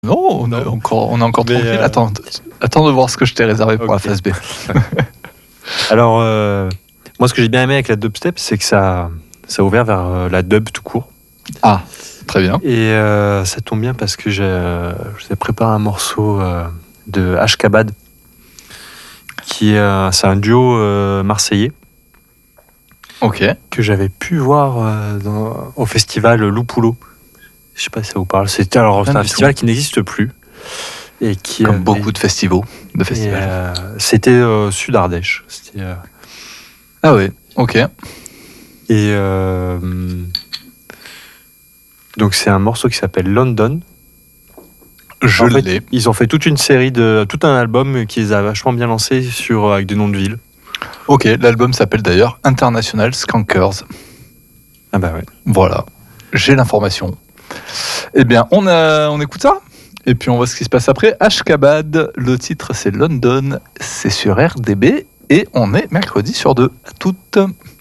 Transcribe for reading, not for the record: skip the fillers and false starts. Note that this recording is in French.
Non, on est encore Mais, tranquille. Attends de voir ce que je t'ai réservé pour la phase B. Alors, moi, ce que j'ai bien aimé avec la dubstep, c'est que ça a ouvert vers la dub tout court. Ah, très bien. Et ça tombe bien parce que je vous ai préparé un morceau de Ashkabad, c'est un duo marseillais. Ok. Que j'avais pu voir au festival Loupoulot. Je sais pas si ça vous parle. C'est un festival qui n'existe plus. Et qui, comme beaucoup de festivals. C'était Sud Ardèche. Ah oui, ok. Et donc c'est un morceau qui s'appelle London. Ils ont fait toute une série tout un album qui les a vachement bien lancés avec des noms de villes. Ok, l'album s'appelle d'ailleurs International Skankers. Ah bah ouais. Voilà, j'ai l'information. Eh bien, on écoute ça. Et puis on voit ce qui se passe après. Ashkabad, le titre c'est London, c'est sur RDB et on est mercredi sur 2. À toutes.